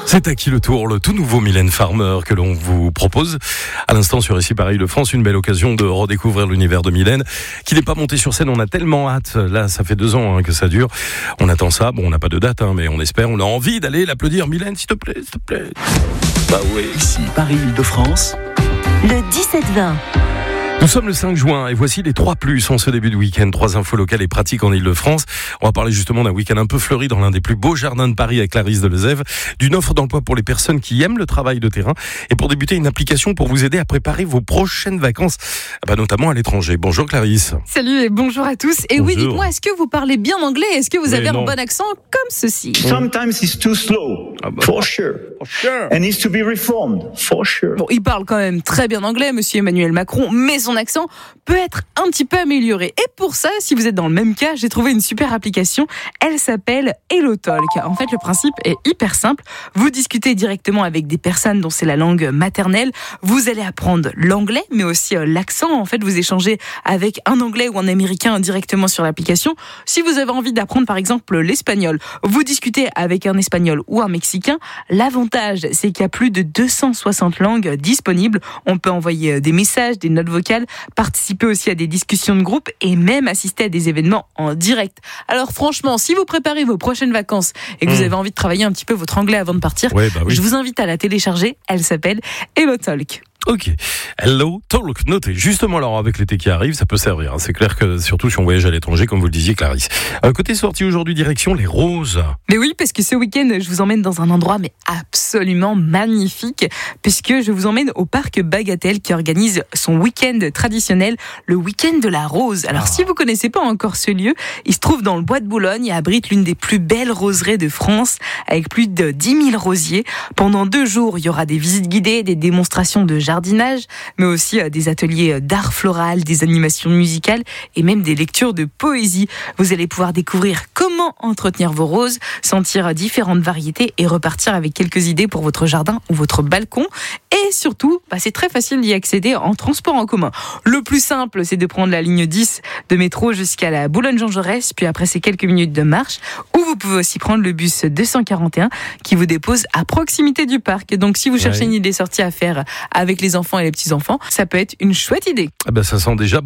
C'est à qui le tour, le tout nouveau Mylène Farmer que l'on vous propose. À l'instant sur Ici Paris de France, une belle occasion de redécouvrir l'univers de Mylène, qui n'est pas montée sur scène. On a tellement hâte. Là, ça fait 2 ans que ça dure. On attend ça. Bon, on n'a pas de date, mais on espère. On a envie d'aller l'applaudir. Mylène, s'il te plaît, s'il te plaît. Bah oui. Ici Paris-Île-de-France. Le 17-20. Nous sommes le 5 juin et voici les 3 plus en ce début de week-end. 3 infos locales et pratiques en Île-de-France. On va parler justement d'un week-end un peu fleuri dans l'un des plus beaux jardins de Paris avec Clarisse Delezève, d'une offre d'emploi pour les personnes qui aiment le travail de terrain et pour débuter une application pour vous aider à préparer vos prochaines vacances, notamment à l'étranger. Bonjour Clarisse. Salut et bonjour à tous. Et Bonjour. oui, dites-moi, est-ce que vous parlez bien anglais? Est-ce que vous avez non. un bon accent comme ceci? Sometimes it's too slow, for sure. And needs to be reformed, for sure. Bon, il parle quand même très bien anglais, monsieur Emmanuel Macron, mais son accent peut être un petit peu amélioré. Et pour ça, si vous êtes dans le même cas, j'ai trouvé une super application. Elle s'appelle HelloTalk. En fait, le principe est hyper simple. Vous discutez directement avec des personnes dont c'est la langue maternelle. Vous allez apprendre l'anglais, mais aussi l'accent. En fait, vous échangez avec un anglais ou un américain directement sur l'application. Si vous avez envie d'apprendre, par exemple, l'espagnol, vous discutez avec un espagnol ou un mexicain. L'avantage, c'est qu'il y a plus de 260 langues disponibles. On peut envoyer des messages, des notes vocales, participer aussi à des discussions de groupe et même assister à des événements en direct. Alors franchement, si vous préparez vos prochaines vacances et que vous avez envie de travailler un petit peu votre anglais avant de partir, je vous invite à la télécharger. Elle s'appelle HelloTalk. Ok. HelloTalk, notez. Justement, alors, avec l'été qui arrive, ça peut servir. C'est clair que, surtout si on voyage à l'étranger, comme vous le disiez, Clarisse. Côté sortie aujourd'hui, direction les Roses. Mais oui, parce que ce week-end, je vous emmène dans un endroit, mais absolument magnifique, puisque je vous emmène au parc Bagatelle, qui organise son week-end traditionnel, le week-end de la rose. Alors, si vous connaissez pas encore ce lieu, il se trouve dans le bois de Boulogne et abrite l'une des plus belles roseraies de France, avec plus de 10 000 rosiers. Pendant 2 jours, il y aura des visites guidées, des démonstrations de jardinage, mais aussi des ateliers d'art floral, des animations musicales et même des lectures de poésie. Vous allez pouvoir découvrir comment entretenir vos roses, sentir différentes variétés et repartir avec quelques idées pour votre jardin ou votre balcon. Et surtout, c'est très facile d'y accéder en transport en commun. Le plus simple, c'est de prendre la ligne 10 de métro jusqu'à la Boulogne-Jean Jaurès, puis après c'est quelques minutes de marche, ou vous pouvez aussi prendre le bus 241 qui vous dépose à proximité du parc. Donc si vous cherchez une idée sortie à faire avec les enfants et les petits-enfants, ça peut être une chouette idée. Ça sent déjà